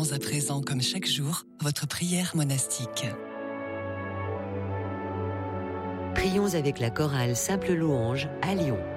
Célébrons à présent, comme chaque jour, votre prière monastique. Prions avec la chorale Simple Louange à Lyon.